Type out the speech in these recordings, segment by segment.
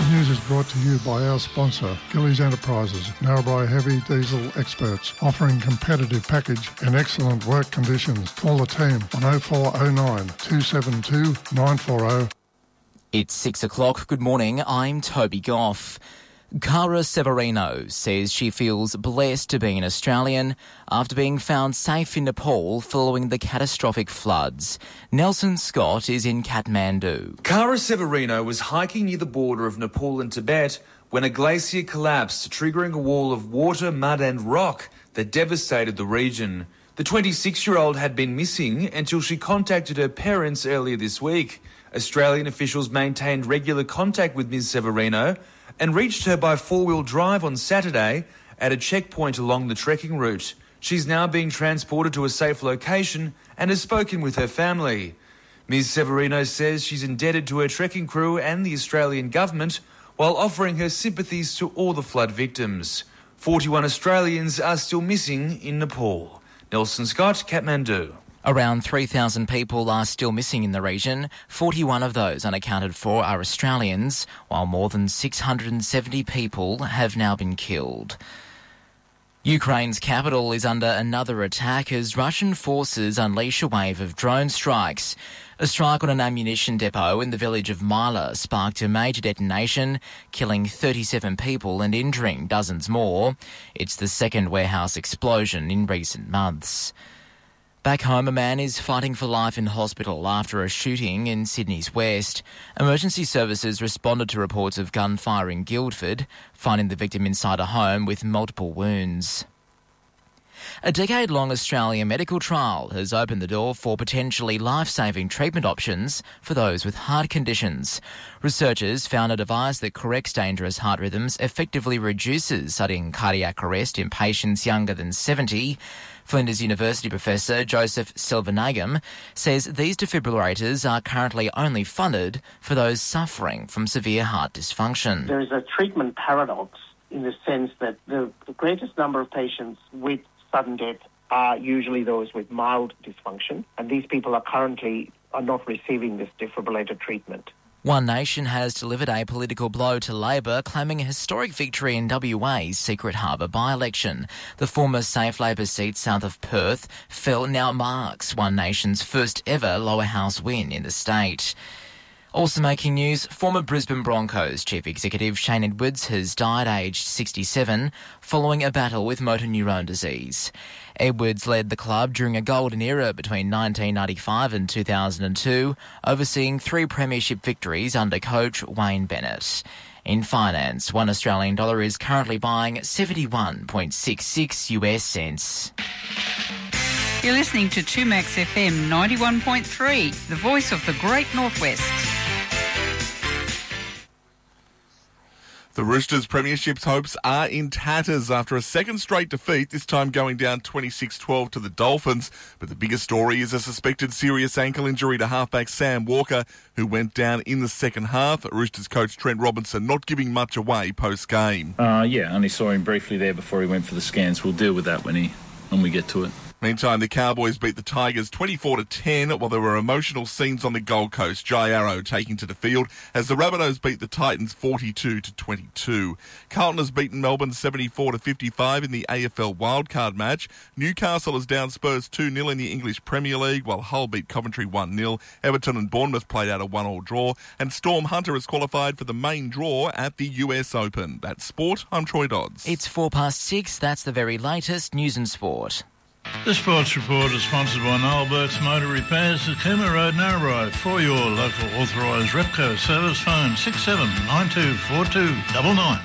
news is brought to you by our sponsor, Gillies Enterprises, Narrabri heavy diesel experts, offering competitive package and excellent work conditions. Call the team on 0409 272 940. It's 6 o'clock. Good morning. I'm Toby Goff. Cara Severino says she feels blessed to be an Australian after being found safe in Nepal following the catastrophic floods. Nelson Scott is in Kathmandu. Cara Severino was hiking near the border of Nepal and Tibet when a glacier collapsed, triggering a wall of water, mud and rock that devastated the region. The 26-year-old had been missing until she contacted her parents earlier this week. Australian officials maintained regular contact with Ms Severino and reached her by four-wheel drive on Saturday at a checkpoint along the trekking route. She's now being transported to a safe location and has spoken with her family. Ms Severino says she's indebted to her trekking crew and the Australian government while offering her sympathies to all the flood victims. 41 Australians are still missing in Nepal. Nelson Scott, Kathmandu. Around 3,000 people are still missing in the region. 41 of those unaccounted for are Australians, while more than 670 people have now been killed. Ukraine's capital is under another attack as Russian forces unleash a wave of drone strikes. A strike on an ammunition depot in the village of Myla sparked a major detonation, killing 37 people and injuring dozens more. It's the second warehouse explosion in recent months. Back home, a man is fighting for life in hospital after a shooting in Sydney's west. Emergency services responded to reports of gunfire in Guildford, finding the victim inside a home with multiple wounds. A decade-long Australian medical trial has opened the door for potentially life-saving treatment options for those with heart conditions. Researchers found a device that corrects dangerous heart rhythms effectively reduces sudden cardiac arrest in patients younger than 70. Flinders University professor Joseph Silvanagam says these defibrillators are currently only funded for those suffering from severe heart dysfunction. There is a treatment paradox in the sense that the greatest number of patients with sudden death are usually those with mild dysfunction, and these people are not receiving this defibrillator treatment. One Nation has delivered a political blow to Labor, claiming a historic victory in WA's Secret Harbour by-election. The former safe Labor seat south of Perth now marks One Nation's first ever lower house win in the state. Also making news, former Brisbane Broncos chief executive Shane Edwards has died aged 67 following a battle with motor neurone disease. Edwards led the club during a golden era between 1995 and 2002, overseeing 3 premiership victories under coach Wayne Bennett. In finance, $1 Australian dollar is currently buying 71.66 US cents. You're listening to 2Max FM 91.3, the voice of the Great Northwest. The Roosters' premiership's hopes are in tatters after a second straight defeat, this time going down 26-12 to the Dolphins. But the biggest story is a suspected serious ankle injury to halfback Sam Walker, who went down in the second half. Roosters coach Trent Robinson not giving much away post-game. Only saw him briefly there before he went for the scans. We'll deal with that when we get to it. Meantime, the Cowboys beat the Tigers 24-10 while there were emotional scenes on the Gold Coast. Jai Arrow taking to the field as the Rabbitohs beat the Titans 42-22. Carlton has beaten Melbourne 74-55 in the AFL wildcard match. Newcastle has down Spurs 2-0 in the English Premier League while Hull beat Coventry 1-0. Everton and Bournemouth played out a 1-1 draw and Storm Hunter has qualified for the main draw at the US Open. That's sport. I'm Troy Dodds. It's 6:04. That's the very latest news and sport. The Sports Report is sponsored by Noel Burke's Motor Repairs at Cooma Road, Narrabri. For your local authorised Repco service, phone 67924299.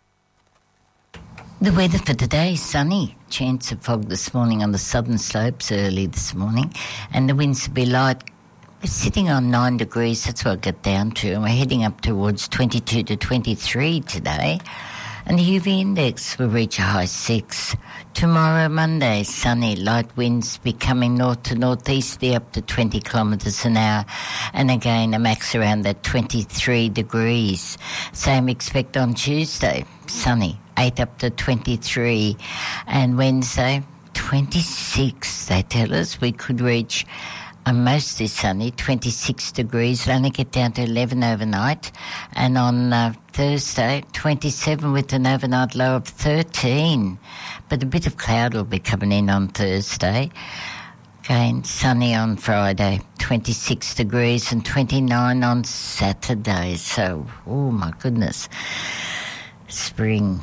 The weather for today, sunny. Chance of fog this morning on the southern slopes early this morning, and the winds will be light. We're sitting on 9 degrees, that's what I get down to, and we're heading up towards 22 to 23 today. And the UV index will reach a high 6. Tomorrow, Monday, sunny, light winds becoming north to northeasterly up to 20 kilometres an hour. And again, a max around that 23 degrees. Same expect on Tuesday, sunny, 8 up to 23. And Wednesday, 26, they tell us we could reach Mostly sunny, 26 degrees. It'll only get down to 11 overnight. And on Thursday, 27 with an overnight low of 13. But a bit of cloud will be coming in on Thursday. Again, sunny on Friday, 26 degrees and 29 on Saturday. So, oh my goodness, spring.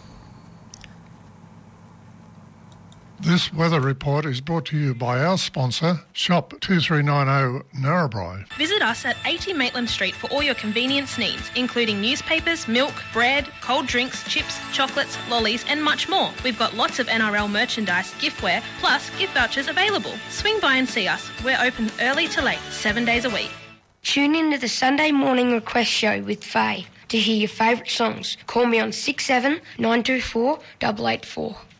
This weather report is brought to you by our sponsor, Shop 2390 Narrabri. Visit us at 80 Maitland Street for all your convenience needs, including newspapers, milk, bread, cold drinks, chips, chocolates, lollies and much more. We've got lots of NRL merchandise, giftware, plus gift vouchers available. Swing by and see us. We're open early to late, 7 days a week. Tune in to the Sunday Morning Request Show with Faye to hear your favourite songs. Call me on 67 924 884.